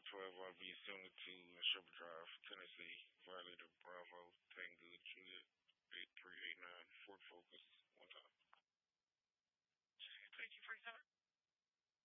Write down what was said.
12 RB 72 in Shepherd Drive, Tennessee. Violator